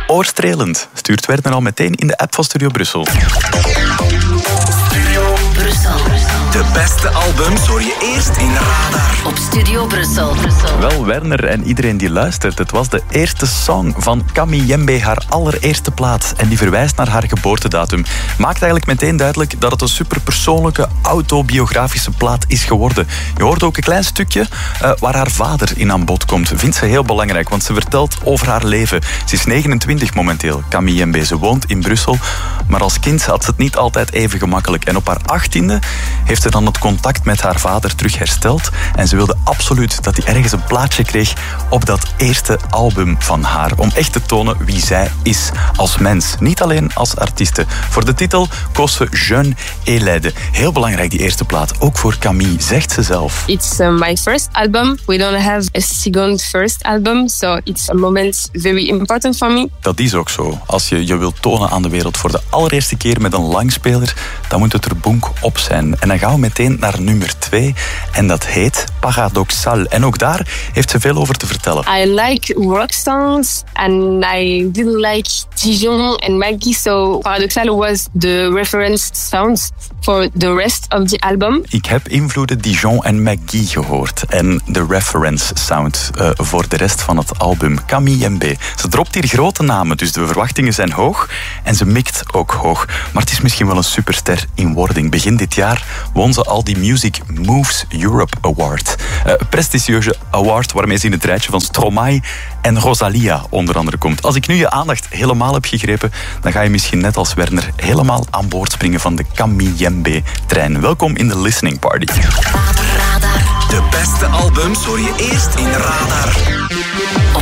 Oorstrelend stuurt Werner al meteen in de app van Studio Brussel. Studio Brussel. De beste albums hoor je eerst in Radar. Op Studio Brussel. Wel, Werner en iedereen die luistert, het was de eerste song van Camille Jembe, haar allereerste plaat. En die verwijst naar haar geboortedatum. Maakt eigenlijk meteen duidelijk dat het een superpersoonlijke, autobiografische plaat is geworden. Je hoort ook een klein stukje waar haar vader in aan bod komt. Vindt ze heel belangrijk, want ze vertelt over haar leven. Ze is 29 momenteel, Camille Jembe. Ze woont in Brussel, maar als kind had ze het niet altijd even gemakkelijk. En op haar 18e heeft ze dan het contact met haar vader terug hersteld. En ze wilde absoluut dat hij ergens een plaatsje kreeg op dat eerste album van haar. Om echt te tonen wie zij is als mens. Niet alleen als artieste. Voor de titel koos ze Jeune et Laide. Heel belangrijk, die eerste plaat. Ook voor Camille, zegt ze zelf. It's my first album. We don't have a second first album. So it's a moment very important for me. Dat is ook zo. Als je je wilt tonen aan de wereld voor de allereerste keer met een langspeler, dan moet het er bonk op zijn. En dan gaan we meteen naar nummer 2. En dat heet Paradoxal. En ook daar heeft ze veel over te vertellen. I like rock songs and I really like Dijon and Maggie. So Paradoxal was the reference sound for the rest of the album. Ik heb invloeden Dijon en Maggie gehoord. En de reference sound voor de rest van het album. Camille Jembe. Ze dropt hier grote namen, dus de verwachtingen zijn hoog. En ze mikt ook hoog. Maar het is misschien wel een superster in wording. Begin dit jaar won ze al die Music Moves Europe Award. Prestigieuze award waarmee ze in het rijtje van Stromae en Rosalia onder andere komt. Als ik nu je aandacht helemaal heb gegrepen, dan ga je misschien net als Werner helemaal aan boord springen van de Camille Jembe-trein. Welkom in de listening party. Radar. De beste albums hoor je eerst in Radar.